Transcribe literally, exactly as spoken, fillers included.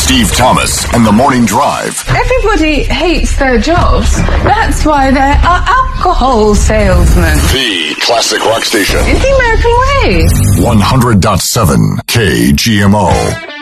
Steve Thomas and the Morning Drive. Everybody hates their jobs. That's why there are alcohol salesmen. The classic rock station. It's the American way. one hundred point seven K G M O.